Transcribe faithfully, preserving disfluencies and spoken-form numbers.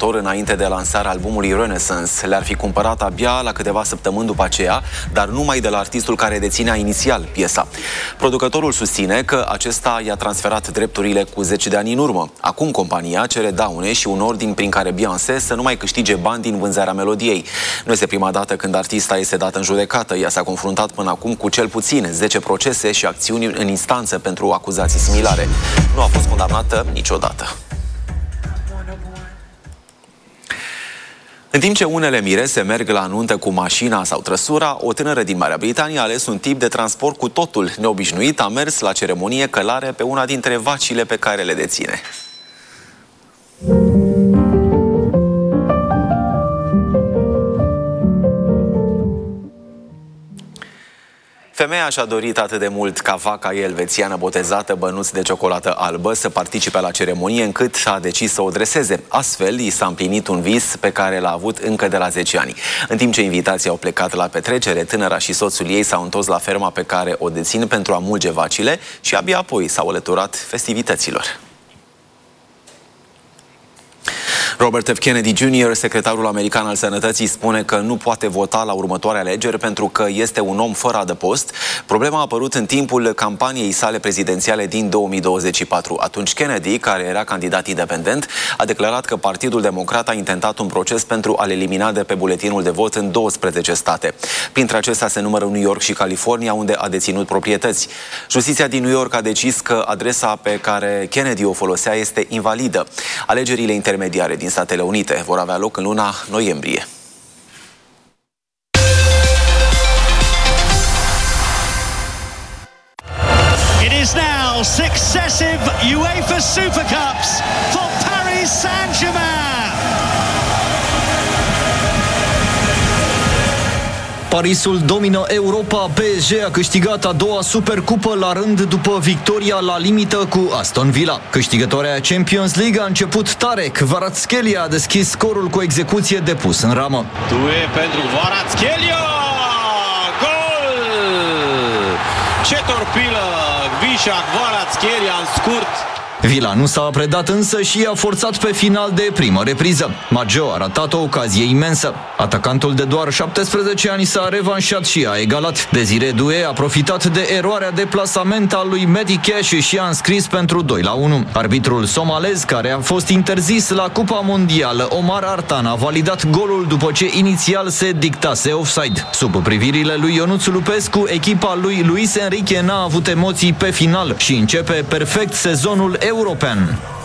producător înainte de lansarea albumului Renaissance. Le-ar fi cumpărat abia la câteva săptămâni după aceea, dar numai de la artistul care deținea inițial piesa. Producătorul susține că acesta i-a transferat drepturile cu zece de ani în urmă. Acum compania cere daune și un ordin prin care Beyoncé să nu mai câștige bani din vânzarea melodiei. Nu este prima dată când artista este dată în judecată. Ea s-a confruntat până acum cu cel puțin zece procese și acțiuni în instanță pentru acuzații similare. Nu a fost condamnată niciodată. În timp ce unele mirese merg la nuntă cu mașina sau trăsura, o tânără din Marea Britanie a ales un tip de transport cu totul neobișnuit. A mers la ceremonie călare pe una dintre vacile pe care le deține. Femeia și-a dorit atât de mult ca vaca ei elvețiană botezată Bănuț de ciocolată albă să participe la ceremonie, încât a decis să o dreseze. Astfel, i s-a împlinit un vis pe care l-a avut încă de la zece ani. În timp ce invitații au plecat la petrecere, tânăra și soțul ei s-au întors la ferma pe care o dețin pentru a mulge vacile și abia apoi s-au alăturat festivităților. Robert F. Kennedy junior, secretarul american al sănătății, spune că nu poate vota la următoarele alegeri pentru că este un om fără adăpost. Problema a apărut în timpul campaniei sale prezidențiale din două mii douăzeci și patru. Atunci Kennedy, care era candidat independent, a declarat că Partidul Democrat a intentat un proces pentru a-l elimina de pe buletinul de vot în douăsprezece state. Printre acestea se numără New York și California, unde a deținut proprietăți. Justiția din New York a decis că adresa pe care Kennedy o folosea este invalidă. Alegerile intermediare din Statele Unite vor avea loc în luna noiembrie. It is now successive UEFA Super Cups for Paris Saint-Germain. Parisul domină Europa. P S G a câștigat a doua supercupă la rând după victoria la limită cu Aston Villa. Câștigătoarea Champions League a început tare. Kvaratskhelia a deschis scorul cu execuție de pus în ramă. Due pentru Kvaratskhelia! Gol! Ce torpilă! Visha Kvaratskhelia în scurt. Villa nu s-a predat însă și a forțat pe final de primă repriză. Maggio a ratat o ocazie imensă. Atacantul de doar șaptesprezece ani s-a revanșat și a egalat. Desire Doué a profitat de eroarea de plasament a lui Mehdi Cash și a înscris pentru doi la unu. Arbitrul somalez, care a fost interzis la Cupa Mondială, Omar Artan, a validat golul după ce inițial se dictase offside. Sub privirile lui Ionuț Lupescu, echipa lui Luis Enrique n-a avut emoții pe final și începe perfect sezonul european.